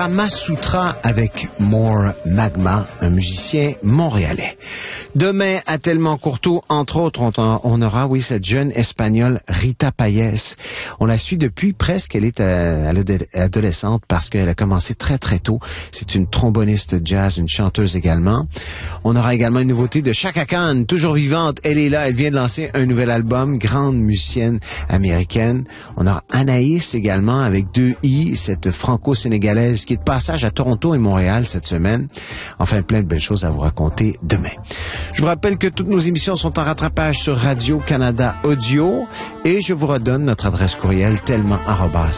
Rama Sutra avec More Magma, un musicien montréalais. Demain, à Tellement Courteau, entre autres, on aura, oui, cette jeune Espagnole Rita Payés. On la suit depuis presque, elle est adolescente parce qu'elle a commencé très très tôt. C'est une tromboniste jazz, une chanteuse également. On aura également une nouveauté de Chaka Khan, toujours vivante. Elle est là, elle vient de lancer un nouvel album, grande musicienne américaine. On aura Anaïs également avec 2 I, cette franco-sénégalaise qui est de passage à Toronto et Montréal cette semaine. Enfin, plein de belles choses à vous raconter demain. Je vous rappelle que toutes nos émissions sont en rattrapage sur Radio-Canada Audio et je vous redonne notre adresse courriel tellement@